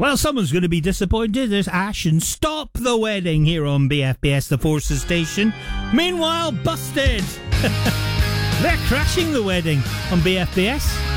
Well, someone's going to be disappointed. There's Ash and Stop the Wedding here on BFBS, the Forces station. Meanwhile, Busted. They're crashing the wedding on BFBS.